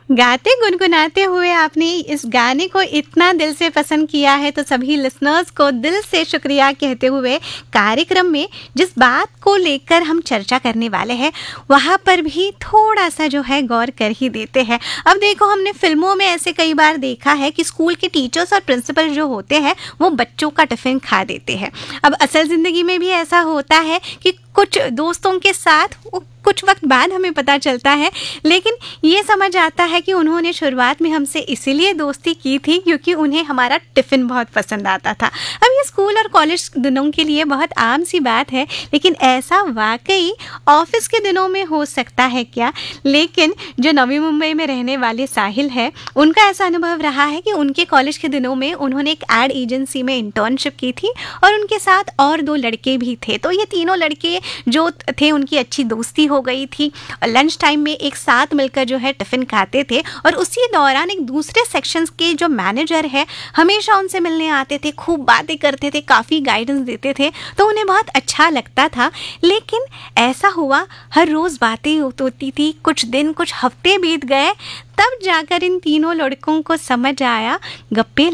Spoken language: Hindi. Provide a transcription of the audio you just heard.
गाते गुनगुनाते हुए आपने इस गाने को इतना दिल से पसंद किया है, तो सभी लिसनर्स को दिल से शुक्रिया कहते हुए कार्यक्रम में जिस बात को लेकर हम चर्चा करने वाले हैं वहाँ पर भी थोड़ा सा जो है गौर कर ही देते हैं। अब देखो, हमने फिल्मों में ऐसे कई बार देखा है कि स्कूल के टीचर्स और प्रिंसिपल जो होते हैं वो बच्चों का टिफ़िन खा देते हैं। अब असल ज़िंदगी में भी ऐसा होता है कि कुछ दोस्तों के साथ कुछ वक्त बाद हमें पता चलता है, लेकिन ये समझ आता है कि उन्होंने शुरुआत में हमसे इसीलिए दोस्ती की थी क्योंकि उन्हें हमारा टिफ़िन बहुत पसंद आता था। अब ये स्कूल और कॉलेज दिनों के लिए बहुत आम सी बात है, लेकिन ऐसा वाकई ऑफिस के दिनों में हो सकता है क्या? लेकिन जो नवी मुंबई में रहने वाले साहिल है, उनका ऐसा अनुभव रहा है कि उनके कॉलेज के दिनों में उन्होंने एक एड एजेंसी में इंटर्नशिप की थी और उनके साथ और 2 लड़के भी थे। तो ये तीनों लड़के जो थे उनकी अच्छी दोस्ती हो गई थी और लंच टाइम में एक साथ मिलकर जो है टिफ़िन खाते थे। और उसी दौरान एक दूसरे सेक्शंस के जो मैनेजर है हमेशा उनसे मिलने आते थे, खूब बातें करते थे, काफ़ी गाइडेंस देते थे, तो उन्हें बहुत अच्छा लगता था। लेकिन ऐसा हुआ, हर रोज़ बातें होती थी, कुछ दिन कुछ हफ्ते बीत गए, तब जाकर इन तीनों लड़कों को समझ आया गप्पे